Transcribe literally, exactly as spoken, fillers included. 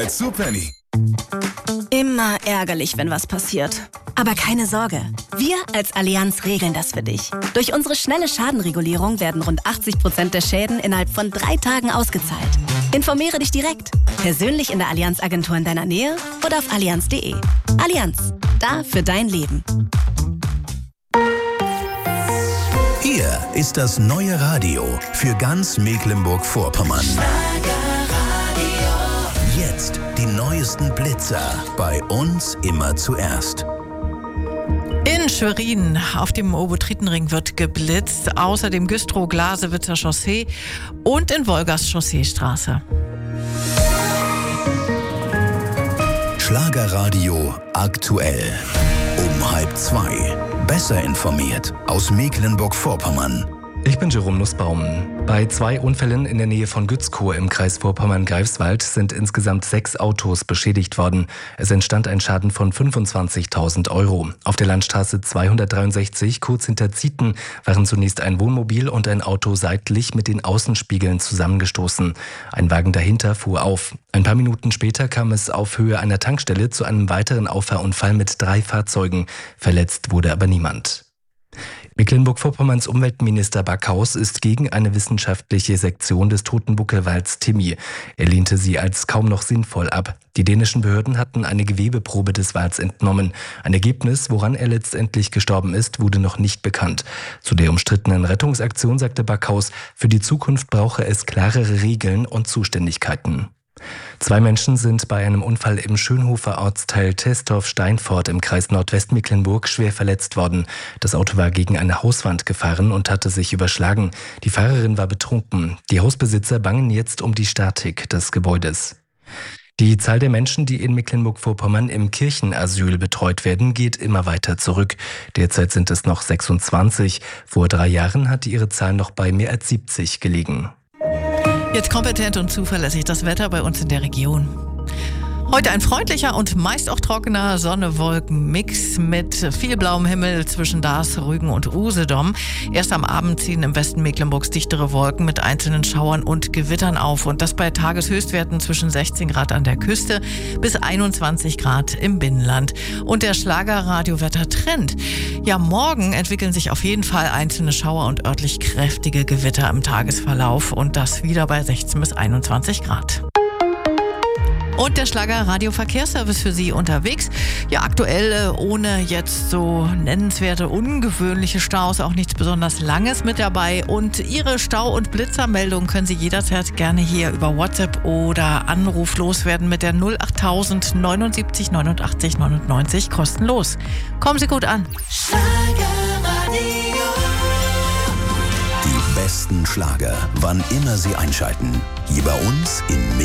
Zu Penny. Immer ärgerlich, wenn was passiert. Aber keine Sorge, wir als Allianz regeln das für dich. Durch unsere schnelle Schadenregulierung werden rund achtzig Prozent der Schäden innerhalb von drei Tagen ausgezahlt. Informiere dich direkt, persönlich in der Allianz-Agentur in deiner Nähe oder auf allianz punkt de. Allianz, da für dein Leben. Hier ist das neue Radio für ganz Mecklenburg-Vorpommern. Jetzt die neuesten Blitzer. Bei uns immer zuerst. In Schwerin auf dem Obotritenring wird geblitzt. Außerdem Güstrow-Glasewitzer Chaussee und in Wolgast Chausseestraße. Schlagerradio aktuell. Um halb zwei. Besser informiert aus Mecklenburg-Vorpommern. Ich bin Jerome Nussbaum. Bei zwei Unfällen in der Nähe von Gützkow im Kreis Vorpommern-Greifswald sind insgesamt sechs Autos beschädigt worden. Es entstand ein Schaden von fünfundzwanzigtausend Euro. Auf der Landstraße zweihundertdreiundsechzig, kurz hinter Zieten, waren zunächst ein Wohnmobil und ein Auto seitlich mit den Außenspiegeln zusammengestoßen. Ein Wagen dahinter fuhr auf. Ein paar Minuten später kam es auf Höhe einer Tankstelle zu einem weiteren Auffahrunfall mit drei Fahrzeugen. Verletzt wurde aber niemand. Mecklenburg-Vorpommerns Umweltminister Backhaus ist gegen eine wissenschaftliche Sektion des Totenbuckelwalds Timmy. Er lehnte sie als kaum noch sinnvoll ab. Die dänischen Behörden hatten eine Gewebeprobe des Wals entnommen. Ein Ergebnis, woran er letztendlich gestorben ist, wurde noch nicht bekannt. Zu der umstrittenen Rettungsaktion sagte Backhaus, für die Zukunft brauche es klarere Regeln und Zuständigkeiten. Zwei Menschen sind bei einem Unfall im Schönhofer Ortsteil Testorf-Steinfort im Kreis Nordwestmecklenburg schwer verletzt worden. Das Auto war gegen eine Hauswand gefahren und hatte sich überschlagen. Die Fahrerin war betrunken. Die Hausbesitzer bangen jetzt um die Statik des Gebäudes. Die Zahl der Menschen, die in Mecklenburg-Vorpommern im Kirchenasyl betreut werden, geht immer weiter zurück. Derzeit sind es noch sechsundzwanzig. Vor drei Jahren hatte ihre Zahl noch bei mehr als siebzig gelegen. Jetzt kompetent und zuverlässig das Wetter bei uns in der Region. Heute ein freundlicher und meist auch trockener Sonne-Wolken-Mix mit viel blauem Himmel zwischen Dars, Rügen und Usedom. Erst am Abend ziehen im Westen Mecklenburgs dichtere Wolken mit einzelnen Schauern und Gewittern auf. Und das bei Tageshöchstwerten zwischen sechzehn Grad an der Küste bis einundzwanzig Grad im Binnenland. Und der Schlagerradiowetter-Trend. Ja, morgen entwickeln sich auf jeden Fall einzelne Schauer und örtlich kräftige Gewitter im Tagesverlauf. Und das wieder bei sechzehn bis einundzwanzig Grad. Und der Schlager-Radio-Verkehrsservice für Sie unterwegs. Ja, aktuell ohne jetzt so nennenswerte, ungewöhnliche Staus, auch nichts besonders Langes mit dabei. Und Ihre Stau- und Blitzermeldung können Sie jederzeit gerne hier über WhatsApp oder Anruf loswerden mit der null achttausend neunundsiebzig neunundachtzig neunundneunzig kostenlos. Kommen Sie gut an. Schlagerradio. Die besten Schlager, wann immer Sie einschalten. Hier bei uns in